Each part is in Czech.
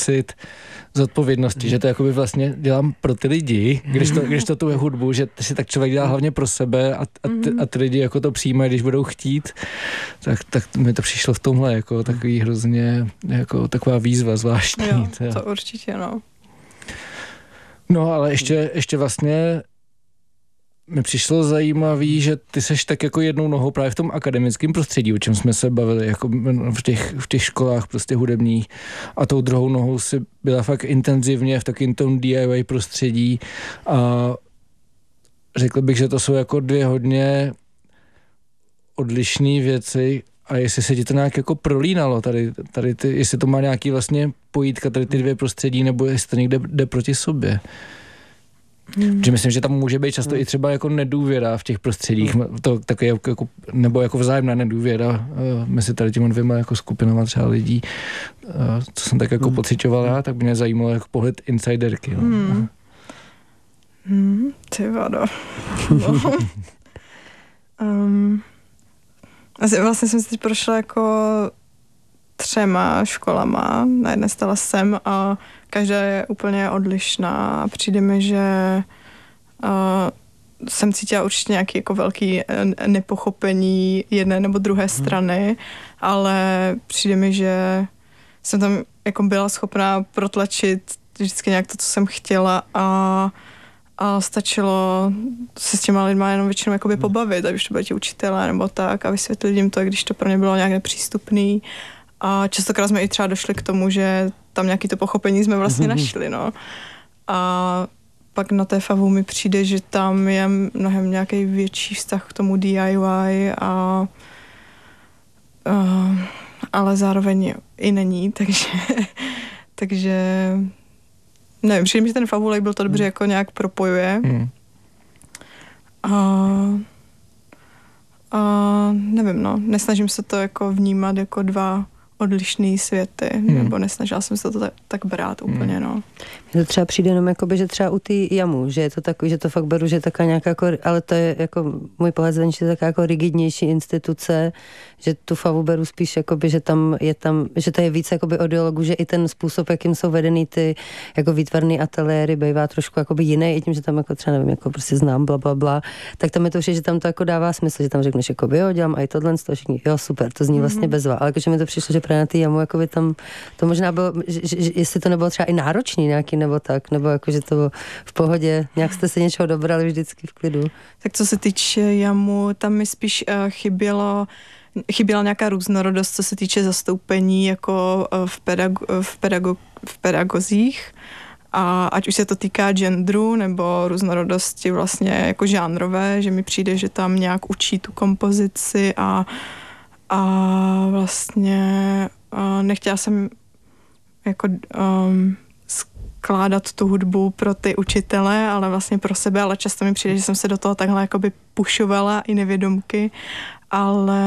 pocit zodpovědnosti, že to jakoby vlastně dělám pro ty lidi, když to tu je hudbu, že si tak člověk dělá hlavně pro sebe a ty lidi jako to přijímají, když budou chtít, tak mi to přišlo v tomhle jako takový hrozně, jako taková výzva zvláštní. Jo, to určitě, no. No, ale ještě vlastně mi přišlo zajímavý, že ty seš tak jako jednou nohou právě v tom akademickém prostředí, o čem jsme se bavili, jako v těch školách prostě hudebních, a tou druhou nohou si byla fakt intenzivně v takým tom DIY prostředí a řekl bych, že to jsou jako dvě hodně odlišné věci a jestli se ti to nějak jako prolínalo tady ty, jestli to má nějaký vlastně pojítka tady ty dvě prostředí, nebo jestli to někde jde proti sobě. Protože myslím, že tam může být často i třeba jako nedůvěra v těch prostředích, to taky jako, nebo jako vzájemná nedůvěra mezi tady těmi dvěma jako skupinama třeba lidí, co jsem tak jako pocitoval já, tak by mě zajímalo jako pohled insiderky. No. Ty vado. Vlastně jsem si teď prošla jako 3 školama, na jedné stala jsem a každá je úplně odlišná a přijde mi, že jsem cítila určitě nějaký jako velký nepochopení jedné nebo druhé strany, ale přijde mi, že jsem tam jako byla schopná protlačit vždycky nějak to, co jsem chtěla a stačilo se s těma lidma jenom většinou jakoby pobavit, ať už to byli ti učitelé nebo tak, a vysvětlit jim to, když to pro ně bylo nějak nepřístupný. A častokrát jsme i třeba došli k tomu, že tam nějaké to pochopení jsme vlastně našli, no. A pak na té favu mi přijde, že tam je mnohem nějaký větší vztah k tomu DIY ale zároveň i není, takže nevím, přijde mi, že ten favu label to dobře jako nějak propojuje. A nevím, no, nesnažím se to jako vnímat jako 2 odlišný světy, nebo nesnažila jsem se to tak brát úplně, no. Mně to třeba přijde jenom jakoby, že třeba u té jamu, že je to takový, že to fakt beru, že je taká nějaká jako, ale to je jako můj pohled zvenčí, taká jako rigidnější instituce, že tu favu beru spíš jakoby, že tam, že to je víc jakoby o dialogu, že i ten způsob, jakým jsou vedený ty jako výtvarný ateliéry, bývá trošku jakoby jiný, i tím, že tam jako třeba nevím, jako prostě znám bla, tak tam je to vše, že tam to jako dává smysl, že tam řekneš jakoby, jo, dělám i tohle, všichni, jo, super, to zní vlastně bezva, ale jakože mi to přišlo, že právě na té jamu jakoby tam to možná bylo, že jestli to nebylo třeba i náročný nějaký nebo tak, nebo jako, že to bylo v pohodě, nějak jste se něčeho dobrali vždycky v klidu. Tak co se týče jamu, tam mi spíš chyběla nějaká různorodost, co se týče zastoupení jako v pedagozích, a ať už se to týká genderu nebo různorodosti vlastně jako žánrové, že mi přijde, že tam nějak učí tu kompozici a vlastně nechtěla jsem jako skládat tu hudbu pro ty učitele, ale vlastně pro sebe, ale často mi přijde, že jsem se do toho takhle jakoby pušovala i nevědomky, ale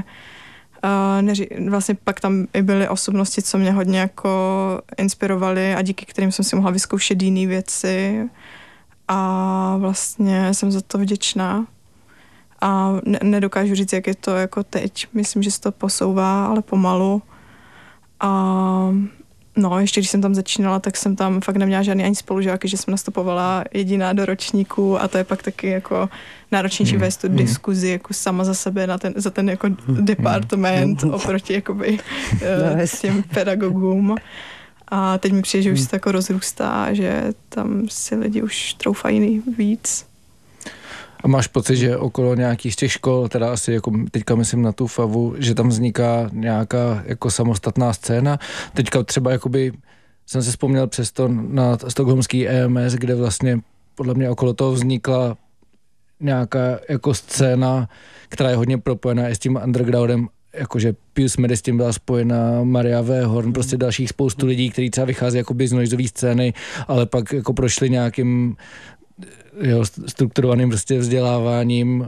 vlastně pak tam i byly osobnosti, co mě hodně jako inspirovaly a díky kterým jsem si mohla vyzkoušet jiné věci a vlastně jsem za to vděčná. A nedokážu říct, jak je to jako teď. Myslím, že se to posouvá, ale pomalu. A no, ještě když jsem tam začínala, tak jsem tam fakt neměla žádný ani spolužáky, že jsem nastupovala jediná do ročníku a to je pak taky jako náročnější vést tu diskuzi jako sama za sebe za ten jako department oproti jakoby s těm pedagogům. A teď mi přijde, že už se to jako rozrůstá, že tam si lidi už troufají víc. A máš pocit, že okolo nějakých z těch škol, teda asi jako teďka myslím na tu favu, že tam vzniká nějaká jako samostatná scéna? Teďka třeba jakoby jsem si vzpomněl přesto na stockholmský EMS, kde vlastně podle mě okolo toho vznikla nějaká jako scéna, která je hodně propojená i s tím undergroundem, jakože Pius Medy s tím byla spojená, Maria V. Horn, prostě dalších spoustu lidí, kteří třeba vychází jakoby z noizové scény, ale pak jako prošli nějakým strukturovaným prostě vzděláváním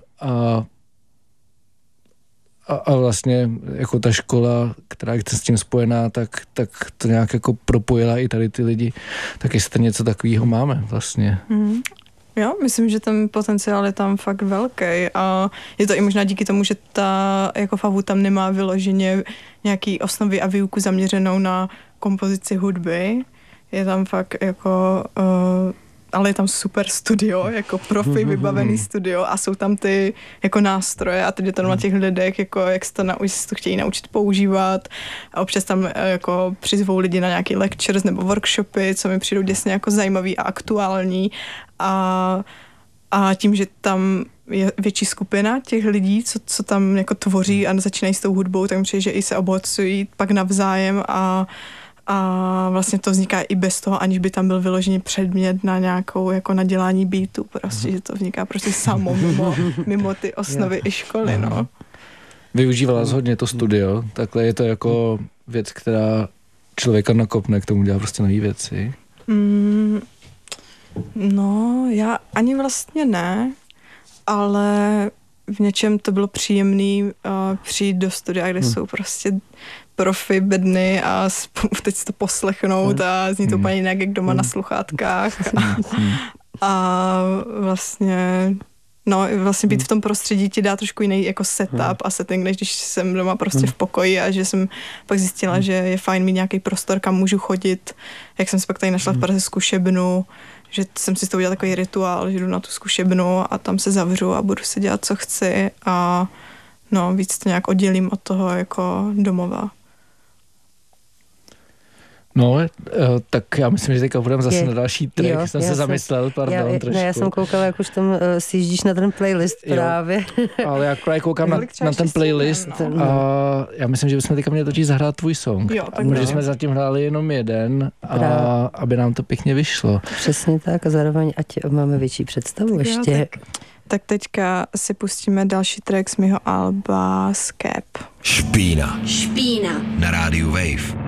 a vlastně jako ta škola, která je s tím spojená, tak to nějak jako propojila i tady ty lidi. Tak jestli něco takového máme vlastně. Jo, myslím, že ten potenciál je tam fakt velký a je to i možná díky tomu, že ta jako favu tam nemá vyloženě nějaký osnovy a výuku zaměřenou na kompozici hudby, je tam fakt jako, ale je tam super studio, jako profi vybavený studio a jsou tam ty jako nástroje a teď je to na těch lidech, jako jak se to chtějí naučit používat a občas tam jako přizvou lidi na nějaký lectures nebo workshopy, co mi přijdou děsně jako zajímavý a aktuální a tím, že tam je větší skupina těch lidí, co tam jako tvoří a začínají s tou hudbou, tak mi přijde, že i se obohacují pak navzájem a vlastně to vzniká i bez toho, aniž by tam byl vyložený předmět na nějakou jako nadělání beatu, prostě, že to vzniká prostě samo mimo ty osnovy i školy, no. Využívala hodně to studio, takhle je to jako věc, která člověka nakopne k tomu dělat prostě nový věci. No, já ani vlastně ne, ale v něčem to bylo příjemný přijít do studia, kde jsou prostě profi bedny a teď si to poslechnout a zní to úplně jinak, jak doma na sluchátkách a vlastně být v tom prostředí ti dá trošku jiný jako setup a setting, než když jsem doma prostě v pokoji a že jsem pak zjistila, že je fajn mít nějaký prostor, kam můžu chodit, jak jsem si pak tady našla v Praze zkušebnu, že jsem si z toho udělala takový rituál, že jdu na tu zkušebnu a tam se zavřu a budu si dělat, co chci a no, víc to nějak oddělím od toho jako domova. No, tak já myslím, že teďka budeme zase na další track. Jsem se zamyslel, pardon, trošku. Já jsem koukala, jak už tam sjíždíš na ten playlist právě. Ale já právě koukám na ten playlist a já myslím, že bychom teďka měli totiž zahrát tvůj song. Protože jsme zatím hráli jenom jeden a aby nám to pěkně vyšlo. Přesně tak a zároveň ať máme větší představu ještě. Tak teďka si pustíme další track z mého alba Skep. Špína na rádiu Wave.